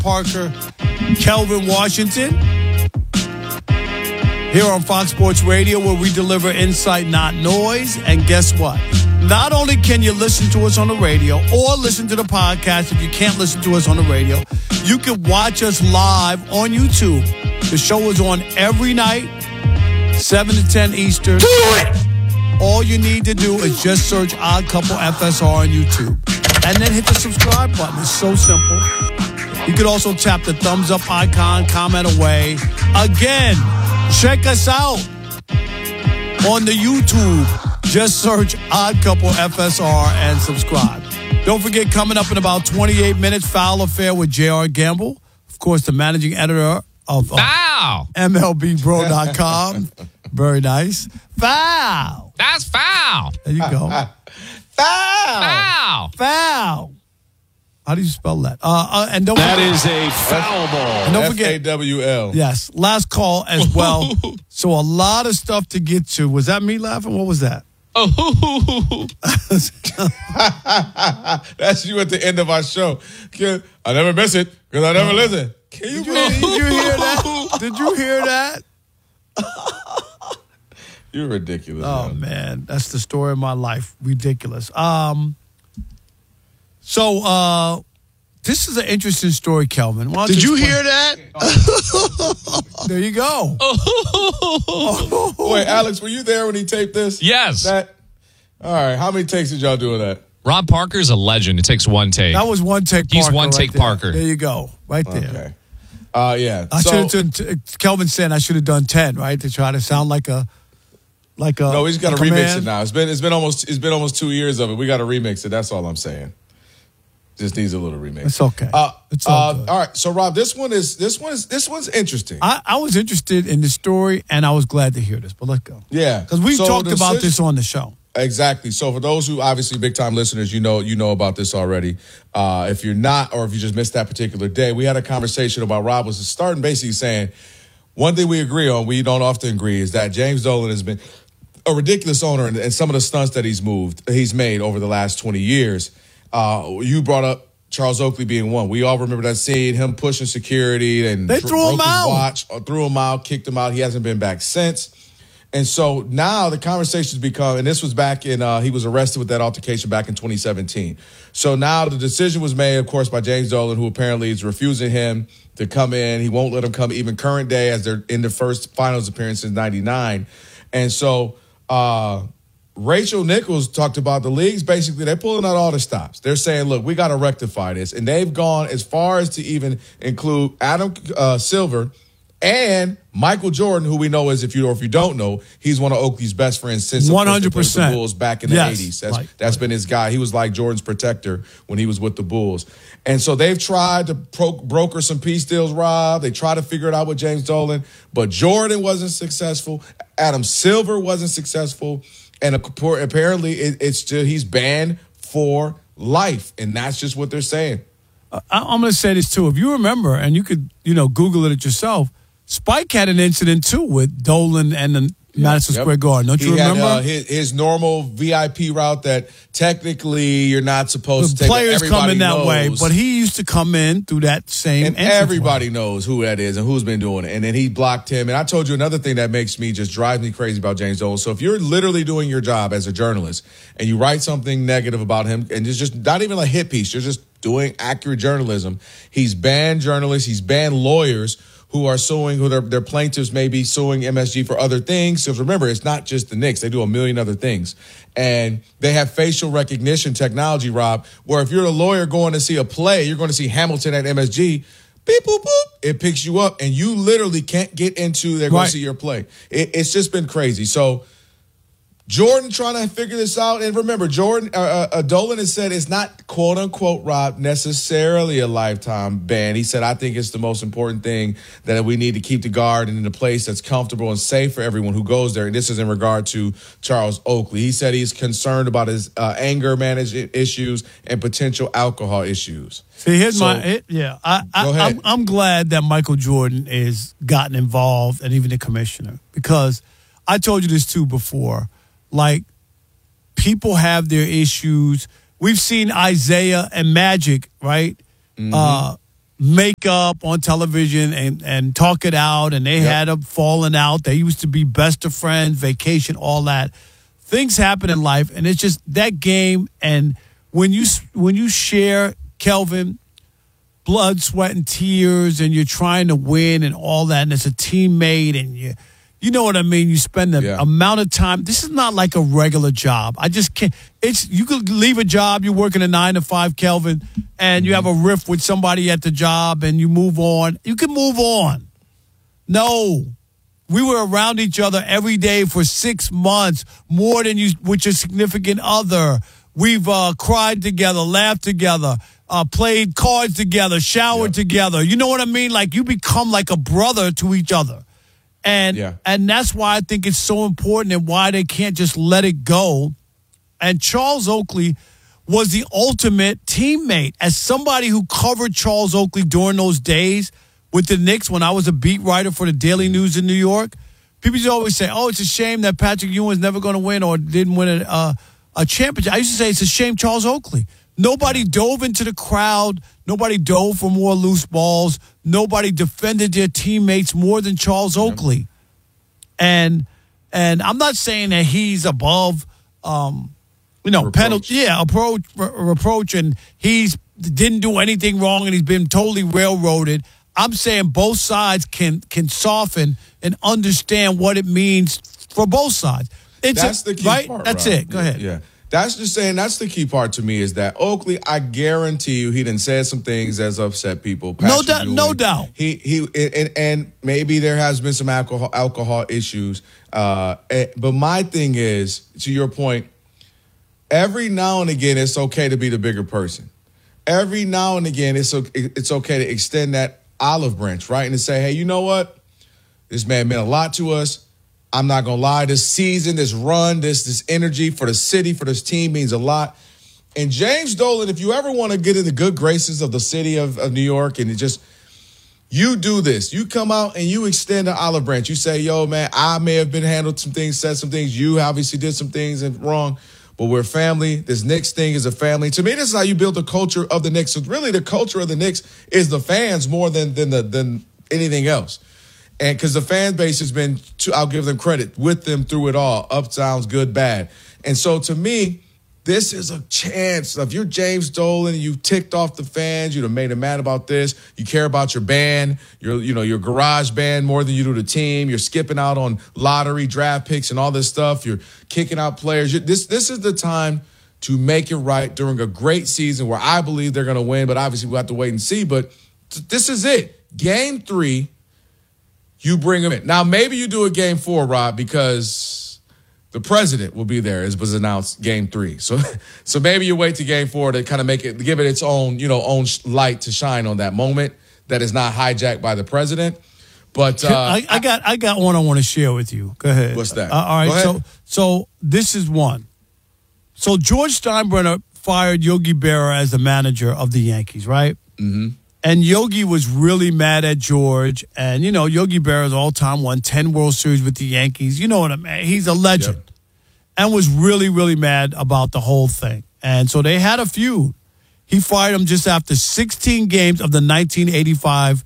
Parker, Kelvin Washington. Here on Fox Sports Radio, where we deliver insight, not noise. And guess what? Not only can you listen to us on the radio or listen to the podcast if you can't listen to us on the radio, you can watch us live on YouTube. The show is on every night, 7 to 10 Eastern. Do it! All you need to do is just search Odd Couple FSR on YouTube. And then hit the subscribe button. It's so simple. You could also tap the thumbs up icon, comment away. Again, check us out on the YouTube. Just search Odd Couple FSR and subscribe. Don't forget, coming up in about 28 minutes, Foul Affair with J.R. Gamble. Of course, the managing editor of MLBBro.com. Very nice. Foul. That's foul. There you go. Foul. Foul. How do you spell that? And don't that forget, is a foul ball. And don't forget, F-A-W-L. Yes, last call as well. So a lot of stuff to get to. Was that me laughing? What was that? That's you at the end of our show. I never miss it because I never listen. Did you hear that? Did you hear that? You're ridiculous. Oh, man. That's the story of my life. Ridiculous. So this is an interesting story, Kelvin. Did you hear that? There you go. Wait, Alex, were you there when he taped this? Yes. All right. How many takes did y'all do of that? Rob Parker's a legend. It takes one take. That was one take. He's Parker one take right there. Parker. There you go. Right there. Okay. Yeah. I should have done. Kelvin said I should have done 10, right, to try to sound like a. No, we just got to remix command. it now. It's been almost 2 years of it. We got to remix it. That's all I'm saying. Just needs a little remix. It's okay. It's all good. All right. So Rob, this one's interesting. I was interested in the story, and I was glad to hear this. But let's go. Yeah, because we talked about this on the show. Exactly. So for those who obviously big time listeners, you know about this already. If you're not, or if you just missed that particular day, we had a conversation about Rob was starting basically saying one thing we agree on, we don't often agree, is that James Dolan has been a ridiculous owner, and some of the stunts that he's made over the last 20 years. You brought up Charles Oakley being one. We all remember that scene, him pushing security and they threw him out. Watch, threw him out, kicked him out. He hasn't been back since. And so now the conversation's become, and this was back in, he was arrested with that altercation back in 2017. So now the decision was made, of course, by James Dolan, who apparently is refusing him to come in. He won't let him come even current day as they're in the first finals appearance in 99. And so Rachel Nichols talked about the leagues. Basically, they're pulling out all the stops. They're saying, look, we got to rectify this. And they've gone as far as to even include Adam Silver and Michael Jordan, who we know is, if you don't know, he's one of Oakley's best friends since 100% the Bulls back in the 80s. That's been his guy. He was like Jordan's protector when he was with the Bulls. And so they've tried to broker some peace deals, Rob. They tried to figure it out with James Dolan, but Jordan wasn't successful. Adam Silver wasn't successful. And apparently he's banned for life. And that's just what they're saying. I'm going to say this, too. If you remember, and you could, Google it yourself, Spike had an incident, too, with Dolan and the Madison Square Garden. Don't you remember? Had, his normal VIP route that technically you're not supposed to take. Players come in that way, but he used to come in through that same and everybody knows who that is and who's been doing it. And then he blocked him. And I told you another thing that drives me crazy about James Dolan. So if you're literally doing your job as a journalist and you write something negative about him, and it's just not even a hit piece, you're just doing accurate journalism. He's banned journalists. He's banned lawyers who are suing, who their plaintiffs may be suing MSG for other things. So remember, it's not just the Knicks. They do a million other things. And they have facial recognition technology, Rob, where if you're a lawyer going to see a play, you're going to see Hamilton at MSG, beep, boop, boop, it picks you up, and you literally can't get into there going to see your play. It's just been crazy. So Jordan trying to figure this out. And remember, Dolan has said it's not, quote unquote, Rob, necessarily a lifetime ban. He said, I think it's the most important thing that we need to keep the guard in a place that's comfortable and safe for everyone who goes there. And this is in regard to Charles Oakley. He said he's concerned about his anger management issues and potential alcohol issues. See, here's I'm glad that Michael Jordan is gotten involved and even the commissioner, because I told you this too before. Like, people have their issues. We've seen Isaiah and Magic, right? Mm-hmm. make up on television and talk it out, and they had a falling out. They used to be best of friends, vacation, all that. Things happen in life, and it's just that game. And when you share, Kelvin, blood, sweat, and tears, and you're trying to win and all that, and it's a teammate, and you know what I mean? You spend the amount of time. This is not like a regular job. I just can't. You could leave a job, you're working a 9 to 5, Kelvin, and you have a riff with somebody at the job, and you move on. You can move on. No. We were around each other every day for 6 months, more than you with your significant other. We've cried together, laughed together, played cards together, showered together. You know what I mean? Like, you become like a brother to each other. And that's why I think it's so important and why they can't just let it go. And Charles Oakley was the ultimate teammate. As somebody who covered Charles Oakley during those days with the Knicks when I was a beat writer for the Daily News in New York, people used to always say, oh, it's a shame that Patrick Ewing's never going to win or didn't win a championship. I used to say it's a shame Charles Oakley. Nobody dove into the crowd. Nobody dove for more loose balls. Nobody defended their teammates more than Charles Oakley. And I'm not saying that he's above, penalty. Yeah, reproach, and he's didn't do anything wrong, and he's been totally railroaded. I'm saying both sides can soften and understand what it means for both sides. That's the key part, That's Rob. it. Go ahead. Yeah. That's just saying that's the key part to me is that Oakley, I guarantee you, he done said some things that's upset people. No doubt. He and maybe there has been some alcohol issues. But my thing is, to your point, every now and again, it's okay to be the bigger person. Every now and again, it's okay to extend that olive branch, right? And to say, hey, you know what? This man meant a lot to us. I'm not going to lie. This season, this run, this energy for the city, for this team means a lot. And James Dolan, if you ever want to get in the good graces of the city of New York and you do this. You come out and you extend an olive branch. You say, yo, man, I may have been handled some things, said some things. You obviously did some things wrong, but we're family. This Knicks thing is a family. To me, this is how you build the culture of the Knicks. So really, the culture of the Knicks is the fans more than anything else. And because the fan base has been, I'll give them credit, with them through it all, ups, downs, good, bad. And so to me, this is a chance. If you're James Dolan, you ticked off the fans, you'd have made them mad about this. You care about your band, your garage band more than you do the team. You're skipping out on lottery draft picks and all this stuff. You're kicking out players. This is the time to make it right during a great season where I believe they're going to win, but obviously we'll have to wait and see. But this is it. Game 3. You bring them in. Now, maybe you do a game 4, Rob, because the president will be there, as was announced game 3. So maybe you wait to game 4 to kind of give it its own light to shine on that moment that is not hijacked by the president. But I got one I want to share with you. Go ahead. What's that? All right. So this is one. So George Steinbrenner fired Yogi Berra as the manager of the Yankees, right? Mm-hmm. And Yogi was really mad at George. And, Yogi Berra's all-time won 10 World Series with the Yankees. You know what I mean? He's a legend. Yep. And was really, really mad about the whole thing. And so they had a feud. He fired him just after 16 games of the 1985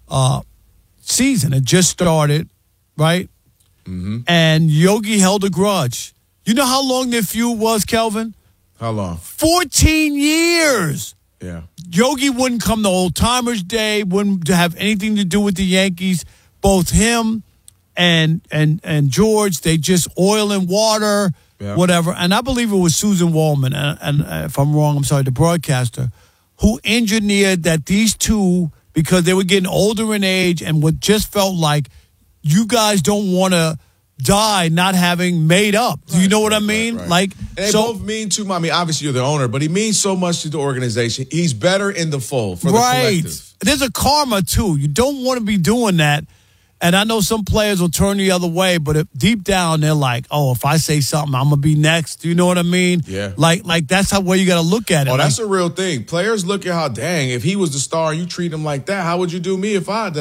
season. It just started, right? Mm-hmm. And Yogi held a grudge. You know how long their feud was, Kelvin? How long? 14 years. Yeah. Yogi wouldn't come to Old Timers Day, wouldn't have anything to do with the Yankees. Both him and George, they just oil and water, whatever. And I believe it was Susan Waldman, and if I'm wrong, I'm sorry, the broadcaster, who engineered that these two, because they were getting older in age and what just felt like you guys don't want to die not having made up. Do you know what I mean? Right. Like, they both mean too much. I mean, obviously you're the owner, but he means so much to the organization. He's better in the fold for the collective. There's a karma too. You don't want to be doing that. And I know some players will turn the other way, but deep down they're like, "Oh, if I say something, I'm gonna be next." Do you know what I mean? Yeah. Like that's how you got to look at it. Oh, that's a real thing. Players look at how if he was the star and you treat him like that, how would you do me if I?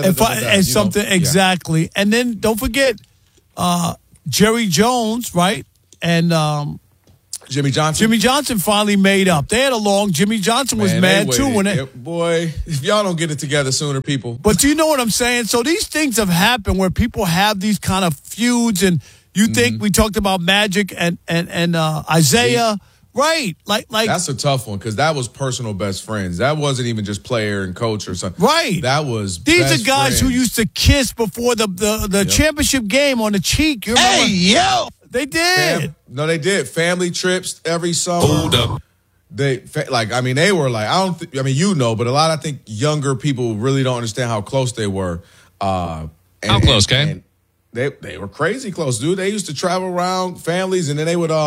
Exactly. And then don't forget. Jerry Jones, right? And Jimmy Johnson. Jimmy Johnson finally made up. They had a long. Jimmy Johnson was mad too when it. Boy, if y'all don't get it together sooner, people. But do you know what I'm saying? So these things have happened where people have these kind of feuds, and you think we talked about Magic and Isaiah, right? Like that's a tough one because that was personal best friends. That wasn't even just player and coach or something. Right. That was. These best are guys friends. who used to kiss before the championship game on the cheek. You remember? Hey, yo! They did. No, they did. Family trips every summer. Hold up. They were like, but a lot, I think, younger people really don't understand how close they were. How close, Kane? They were crazy close, dude. They used to travel around families, and then they would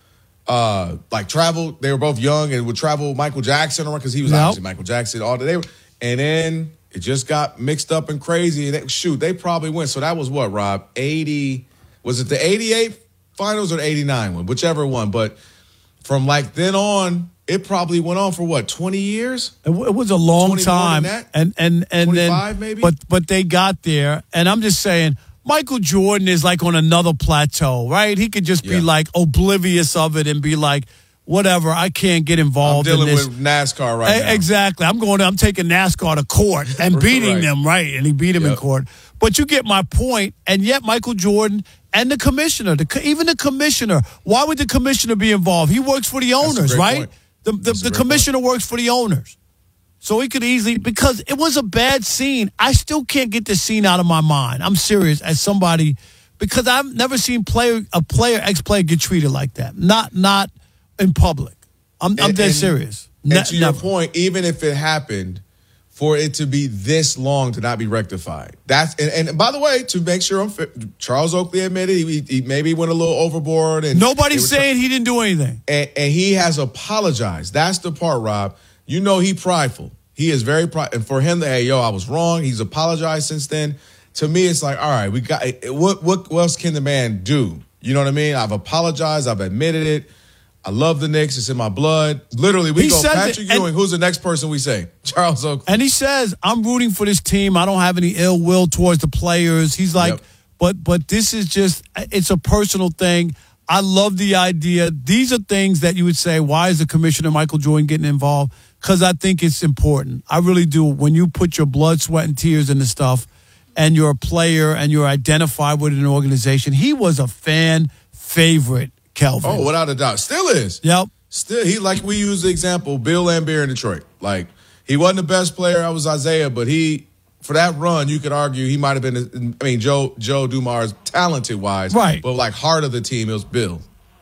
travel. They were both young and would travel with Michael Jackson around because he was obviously Michael Jackson. And then it just got mixed up and crazy. And they probably went. So that was what, Rob? 80? Was it the 88 finals or the 89 one? Whichever one. But from like then on, it probably went on for what, 20 years? It was a long time, and 25 then maybe. But they got there, and I'm just saying, Michael Jordan is like on another plateau, right? He could just be like oblivious of it and be like, whatever, I can't get involved in this. I'm dealing with NASCAR right now. Exactly. I'm taking NASCAR to court and beating them, right? And he beat him in court. But you get my point, and yet Michael Jordan and the commissioner, even the commissioner, why would the commissioner be involved? He works for the owners, right? The commissioner works for the owners. So he could easily, because it was a bad scene. I still can't get this scene out of my mind. I'm serious as somebody, because I've never seen ex-player get treated like that. Not in public. I'm dead serious. And to your point, even if it happened, for it to be this long to not be rectified. And by the way, to make sure I'm fit, Charles Oakley admitted he maybe went a little overboard. And nobody's saying he didn't do anything. And he has apologized. That's the part, Rob. You know he prideful. He is very prideful. And for him to, I was wrong. He's apologized since then. To me, it's like, all right, we got what else can the man do? You know what I mean? I've apologized. I've admitted it. I love the Knicks. It's in my blood. Literally, we go Patrick Ewing. Who's the next person we say? Charles Oakley. And he says, I'm rooting for this team. I don't have any ill will towards the players. He's like, but this is just, it's a personal thing. I love the idea. These are things that you would say, why is the commissioner, Michael Jordan, getting involved? Because I think it's important. I really do. When you put your blood, sweat, and tears into stuff, and you're a player and you're identified with an organization, he was a fan favorite. Kelvin. Oh, without a doubt. Still is. Yep. Still, like we use the example, Bill Laimbeer in Detroit. Like, he wasn't the best player. I was Isaiah, but for that run, you could argue he might have been, Joe Dumars, talented-wise. Right. But, like, heart of the team, it was Bill.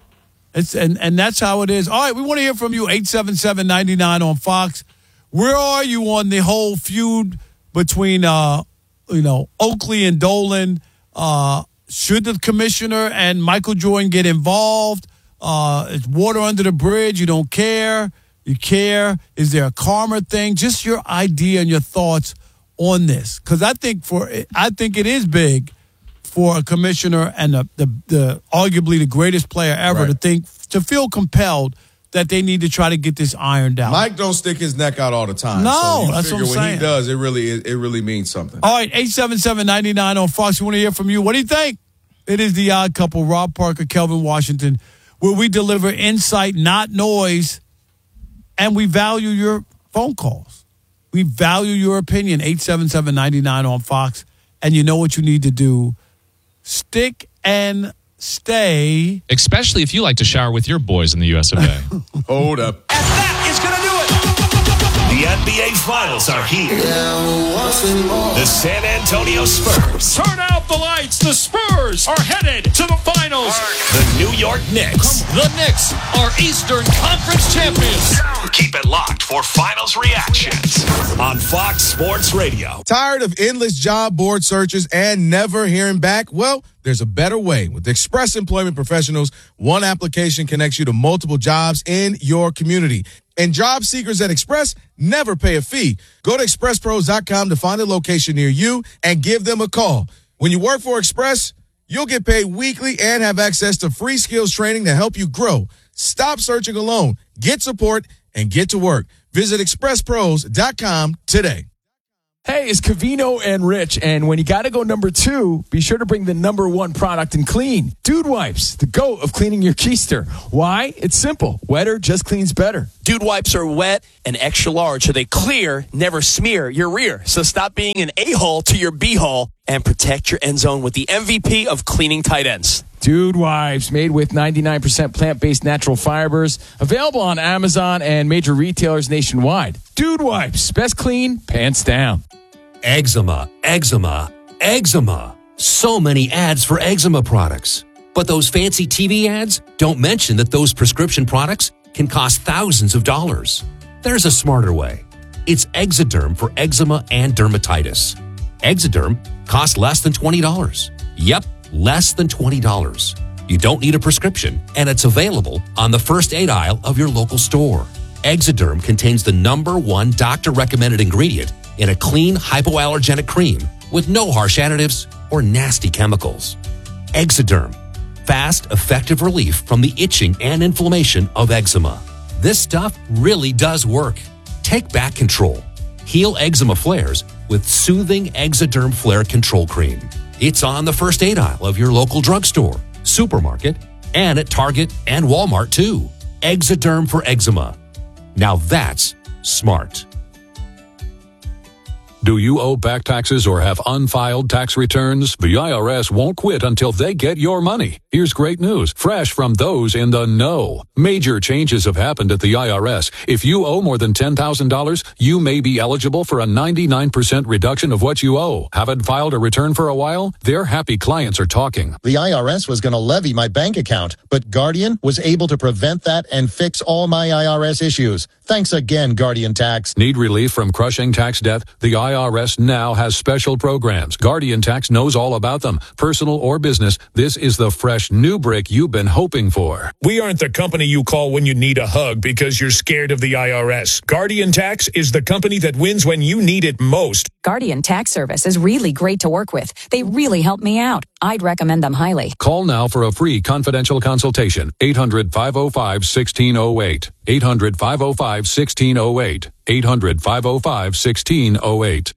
And that's how it is. All right, we want to hear from you, 877-99 on Fox. Where are you on the whole feud between, Oakley and Dolan? Should the commissioner and Michael Jordan get involved? Is water under the bridge? You don't care? You care? Is there a karma thing? Just your idea and your thoughts on this, because I think it is big for a commissioner and the arguably the greatest player ever to feel compelled that they need to try to get this ironed out. Mike don't stick his neck out all the time. No, so that's what I'm saying. When he does, it really means something. All right, 877-99 on Fox. We want to hear from you. What do you think? It is The Odd Couple, Rob Parker, Kelvin Washington, where we deliver insight, not noise, and we value your phone calls. We value your opinion, 877-99 on Fox. And you know what you need to do. Stick and stay. Especially if you like to shower with your boys in the US of A. Hold up. And that is going to do it. The NBA Finals are here. The San Antonio Spurs. Turn out the lights. The Spurs are headed to the finals. The New York Knicks. The Knicks are Eastern Conference champions. Keep it locked for finals reactions on Fox Sports Radio. Tired of endless job board searches and never hearing back? Well, there's a better way. With Express Employment Professionals, one application connects you to multiple jobs in your community. And job seekers at Express never pay a fee. Go to expresspros.com to find a location near you and give them a call. When you work for Express, you'll get paid weekly and have access to free skills training to help you grow. Stop searching alone. Get support and get to work. Visit expresspros.com today. Hey, it's Covino and Rich, and when you got to go number 2, be sure to bring the number 1 product in clean. Dude Wipes, the GOAT of cleaning your keister. Why? It's simple. Wetter just cleans better. Dude Wipes are wet and extra large, so they clear, never smear your rear. So stop being an a-hole to your b-hole and protect your end zone with the MVP of cleaning tight ends. Dude Wipes, made with 99% plant-based natural fibers. Available on Amazon and major retailers nationwide. Dude Wipes, best clean, pants down. Eczema, eczema, eczema. So many ads for eczema products. But those fancy TV ads don't mention that those prescription products can cost thousands of dollars. There's a smarter way. It's Exoderm for eczema and dermatitis. Exoderm costs less than $20. Yep, less than $20. You don't need a prescription, and it's available on the first aid aisle of your local store. Exoderm contains the number 1 doctor-recommended ingredient in a clean, hypoallergenic cream with no harsh additives or nasty chemicals. Exoderm. Fast, effective relief from the itching and inflammation of eczema. This stuff really does work. Take back control. Heal eczema flares with soothing Exoderm Flare Control Cream. It's on the first aid aisle of your local drugstore, supermarket, and at Target and Walmart too. Exoderm for eczema. Now that's smart. Do you owe back taxes or have unfiled tax returns? The IRS won't quit until they get your money. Here's great news, fresh from those in the know. Major changes have happened at the IRS. If you owe more than $10,000, you may be eligible for a 99% reduction of what you owe. Haven't filed a return for a while? Their happy clients are talking. The IRS was going to levy my bank account, but Guardian was able to prevent that and fix all my IRS issues. Thanks again, Guardian Tax. Need relief from crushing tax debt? The IRS now has special programs. Guardian Tax knows all about them. Personal or business, this is the fresh new break you've been hoping for. We aren't the company you call when you need a hug because you're scared of the IRS. Guardian Tax is the company that wins when you need it most. Guardian Tax Service is really great to work with. They really help me out. I'd recommend them highly. Call now for a free confidential consultation. 800-505-1608. 800-505-1608. 800-505-1608.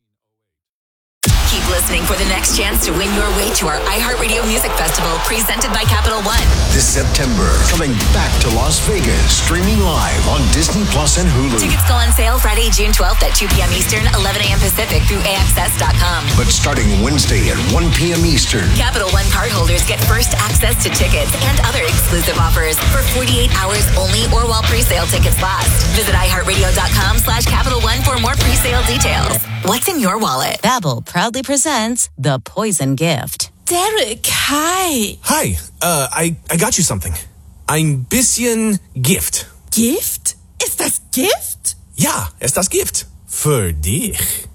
Keep listening for the next chance to win your way to our iHeartRadio Music Festival presented by Capital One. This September, coming back to Las Vegas, streaming live on Disney Plus and Hulu. Tickets go on sale Friday, June 12th at 2 p.m. Eastern, 11 a.m. Pacific through AXS.com. But starting Wednesday at 1 p.m. Eastern, Capital One cardholders get first access to tickets and other exclusive offers for 48 hours only or while pre-sale tickets last. Visit iHeartRadio.com/Capital One for more pre-sale details. What's in your wallet? Babbel proudly presents The Poison Gift. Derek, hi. Hi, I got you something. Ein bisschen Gift. Gift? Ist das Gift? Ja, ist das Gift. Für dich.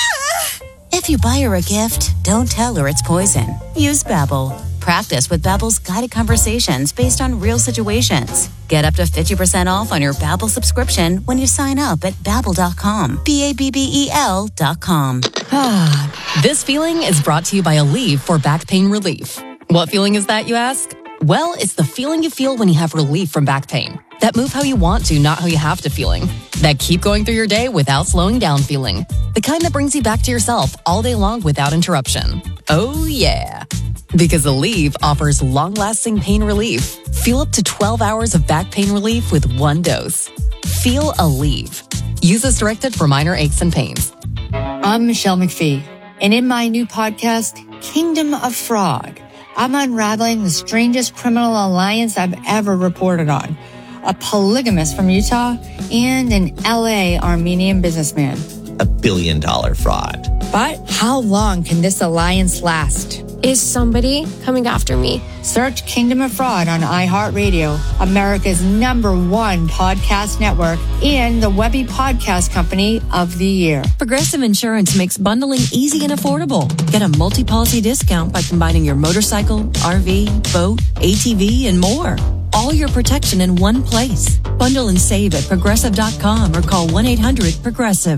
If you buy her a gift, don't tell her it's poison. Use Babbel. Practice with Babbel's guided conversations based on real situations. Get up to 50% off on your Babbel subscription when you sign up at Babbel.com. Babbel.com. This feeling is brought to you by Aleve for back pain relief. What feeling is that, you ask? Well, it's the feeling you feel when you have relief from back pain. That move how you want to, not how you have to feeling. That keep going through your day without slowing down feeling. The kind that brings you back to yourself all day long without interruption. Oh, yeah. Because Aleve offers long-lasting pain relief. Feel up to 12 hours of back pain relief with one dose. Feel Aleve. Use as directed for minor aches and pains. I'm Michelle McPhee, and in my new podcast, Kingdom of Fraud, I'm unraveling the strangest criminal alliance I've ever reported on. A polygamist from Utah and an LA Armenian businessman. $1 billion fraud. But how long can this alliance last? Is somebody coming after me? Search Kingdom of Fraud on iHeartRadio, America's #1 podcast network, and the Webby Podcast Company of the Year. Progressive Insurance makes bundling easy and affordable. Get a multi-policy discount by combining your motorcycle, RV, boat, ATV, and more. All your protection in one place. Bundle and save at Progressive.com or call 1-800-PROGRESSIVE.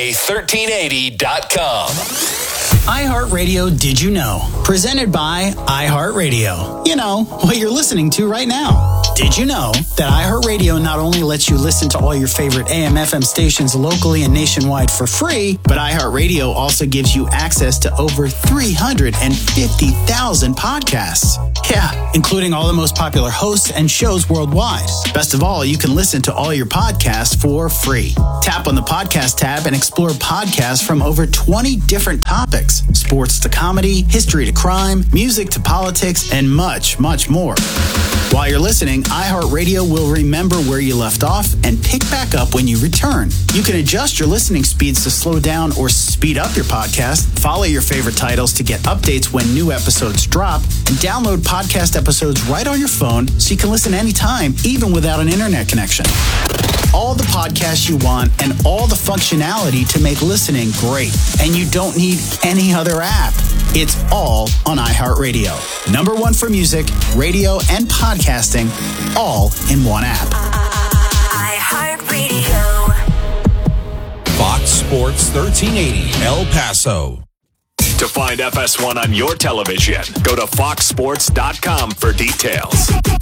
KHEY1380.com. iHeartRadio Did You Know? Presented by iHeartRadio. You know, what you're listening to right now. Did you know that iHeartRadio not only lets you listen to all your favorite AM/FM stations locally and nationwide for free, but iHeartRadio also gives you access to over 350,000 podcasts. Yeah, including all the most popular hosts and shows worldwide. Best of all, you can listen to all your podcasts for free. Tap on the podcast tab and explore podcasts from over 20 different topics. Sports to comedy, history to crime, music to politics, and much, much more. While you're listening, iHeartRadio will remember where you left off and pick back up when you return. You can adjust your listening speeds to slow down or speed up your podcast, follow your favorite titles to get updates when new episodes drop, and download podcast episodes right on your phone so you can listen anytime, even without an internet connection. All the podcasts you want and all the functionality to make listening great. And you don't need any other app. It's all on iHeartRadio. Number one for music, radio, and podcasting, all in one app. iHeartRadio. Fox Sports 1380, El Paso. To find FS1 on your television, go to foxsports.com for details.